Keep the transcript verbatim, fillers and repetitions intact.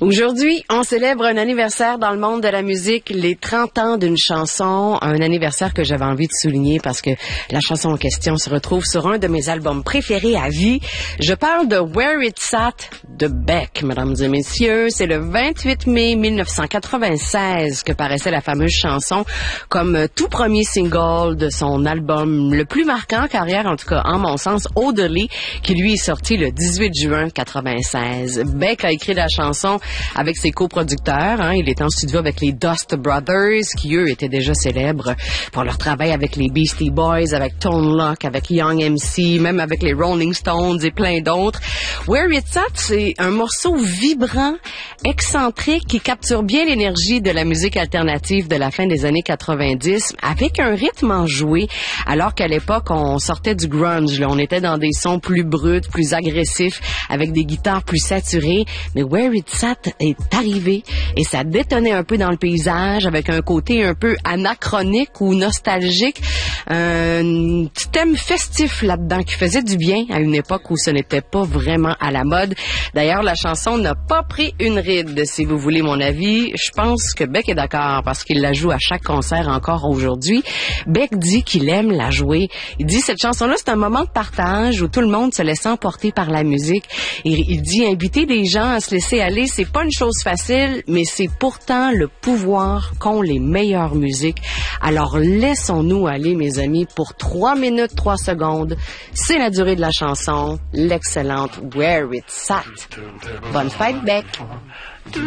Aujourd'hui, on célèbre un anniversaire dans le monde de la musique, les trente ans d'une chanson, un anniversaire que j'avais envie de souligner parce que la chanson en question se retrouve sur un de mes albums préférés à vie. Je parle de Where It's At de Beck, mesdames et messieurs. C'est le vingt-huit mai mille neuf cent quatre-vingt-seize que paraissait la fameuse chanson comme tout premier single de son album le plus marquant en carrière, en tout cas en mon sens, Odelay, qui lui est sorti le dix-huit juin quatre-vingt-seize. Beck a écrit la chanson avec ses coproducteurs. Hein. Il est en studio avec les Dust Brothers, qui eux étaient déjà célèbres pour leur travail avec les Beastie Boys, avec Tone Loc, avec Young M C, même avec les Rolling Stones et plein d'autres. Where It's At, c'est un morceau vibrant, excentrique, qui capture bien l'énergie de la musique alternative de la fin des années quatre-vingt-dix, avec un rythme enjoué, alors qu'à l'époque, on sortait du grunge. Là. On était dans des sons plus bruts, plus agressifs, avec des guitares plus saturées. Mais Where It's At est arrivé et ça détonnait un peu dans le paysage avec un côté un peu anachronique ou nostalgique, un petit thème festif là-dedans qui faisait du bien à une époque où ce n'était pas vraiment à la mode. D'ailleurs, la chanson n'a pas pris une ride, si vous voulez mon avis. Je pense que Beck est d'accord parce qu'il la joue à chaque concert encore aujourd'hui. Beck dit qu'il aime la jouer. Il dit cette chanson-là, c'est un moment de partage où tout le monde se laisse emporter par la musique. Et il dit inviter les gens à se laisser aller, c'est pas une chose facile, mais c'est pourtant le pouvoir qu'ont les meilleures musiques. Alors laissons-nous aller, mes amis, pour trois minutes, trois secondes. C'est la durée de la chanson, l'excellente Where It's At. Bonne fête, Beck!